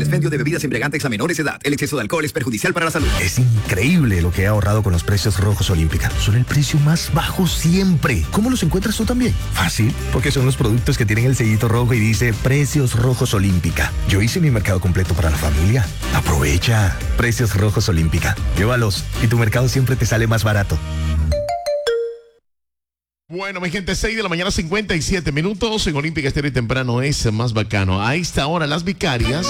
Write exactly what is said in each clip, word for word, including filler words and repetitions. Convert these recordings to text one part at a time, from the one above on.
expendio de bebidas embriagantes a menores de edad. El exceso de alcohol es perjudicial para la salud. Es increíble lo que he ahorrado con los precios rojos Olímpica. Son el precio más bajo siempre. ¿Cómo los encuentras tú también? Fácil, porque son los productos que tienen el sellito rojo y dice Precios Rojos Olímpica. Yo hice mi mercado completo para la familia. Aprovecha. Precios Rojos Olímpica. Llévalos y tu mercado siempre te sale más barato. Bueno, mi gente, seis de la mañana, cincuenta y siete minutos. En Olímpica Estéreo y temprano es más bacano. A esta hora las vicarias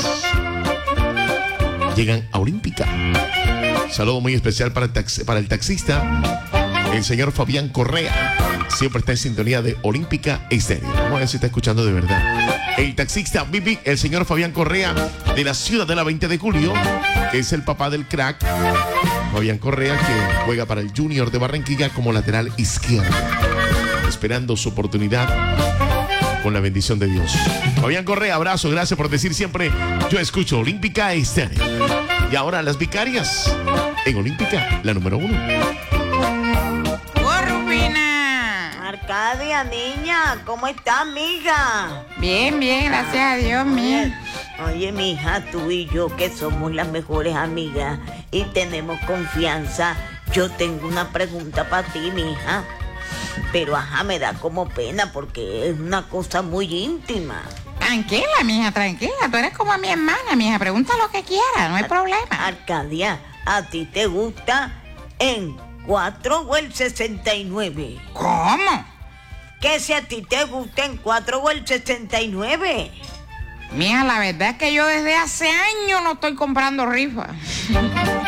llegan a Olímpica. Saludo muy especial para el, taxi, para el taxista, el señor Fabián Correa. Siempre está en sintonía de Olímpica Estéreo. Vamos a ver si está escuchando de verdad. El taxista Bibi, el señor Fabián Correa, de la ciudad de la veinte de julio, que es el papá del crack Fabián Correa, que juega para el Junior de Barranquilla como lateral izquierdo, esperando su oportunidad con la bendición de Dios. Fabián Correa, abrazo, gracias por decir siempre, yo escucho Olímpica Estéreo. Y ahora las vicarias en Olímpica, la número uno. ¡Oh, Rufina! Arcadia, niña, ¿cómo estás, amiga? Bien, bien, gracias a Dios, mía. Oye, mija, tú y yo que somos las mejores amigas y tenemos confianza, yo tengo una pregunta para ti, mija. Pero ajá, me da como pena porque es una cosa muy íntima. Tranquila, mija, tranquila. Tú eres como mi hermana, mija. Pregunta lo que quieras, no hay problema. Arcadia, ¿a ti te gusta en cuatro o el sesenta y nueve? ¿Cómo? Que si a ti te gusta en cuatro o el sesenta y nueve. Mija, la verdad es que yo desde hace años no estoy comprando rifas.